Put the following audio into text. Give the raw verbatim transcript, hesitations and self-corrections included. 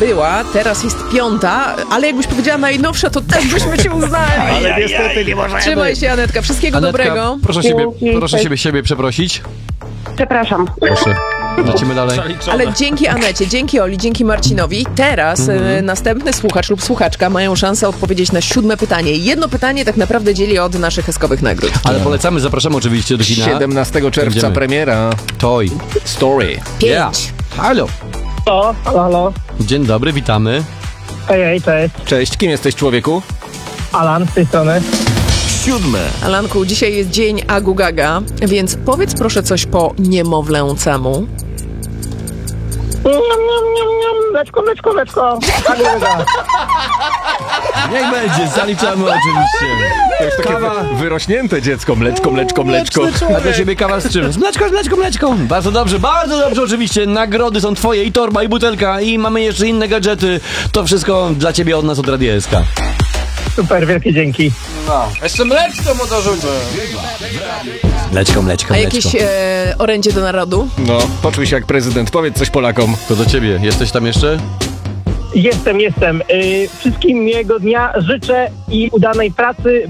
była, teraz jest piąta, ale jakbyś powiedziała najnowsza, to też byśmy cię uznali. Ale niestety nie możemy. Trzymaj się, Anetka, wszystkiego Anetka, dobrego. proszę siebie, Dzięki. proszę siebie, siebie przeprosić. Przepraszam. Proszę. Lecimy dalej. Ale dzięki Anecie, dzięki Oli, dzięki Marcinowi, teraz Mhm. e, następny słuchacz lub słuchaczka mają szansę odpowiedzieć na siódme pytanie. Jedno pytanie tak naprawdę dzieli od naszych eskowych nagród. Ale polecamy, zapraszamy oczywiście do kina. siedemnastego czerwca Będziemy. premiera Toy. Story. Pięć. Yeah. Halo. O, halo, halo. Dzień dobry, witamy. Hej, hej, cześć. Cześć, kim jesteś, człowieku? Alan z tej strony. Siódme. Alanku, dzisiaj jest dzień Agu Gaga, więc powiedz proszę coś po niemowlęcemu. Niam, niam, niam, niam. Mleczko, mleczko, mleczko. Aguga. Niech będzie, zaliczamy oczywiście. To jest takie Kawa. wy- wyrośnięte dziecko, mleczko, mleczko, mleczko. A dla ciebie kawa z czym? Z mleczko, z mleczko, mleczko. Bardzo dobrze, bardzo dobrze oczywiście. Nagrody są twoje i torba, i butelka, i mamy jeszcze inne gadżety. To wszystko dla ciebie od nas, od Radia S K. Super, wielkie dzięki. Jeszcze mleczko mu dorzucę. Mleczko, mleczko, A mleczko. jakieś e, orędzie do narodu? No, poczuj się jak prezydent, powiedz coś Polakom. To do ciebie. Jesteś tam jeszcze? Jestem, jestem. Yy, wszystkim miłego dnia życzę i udanej pracy,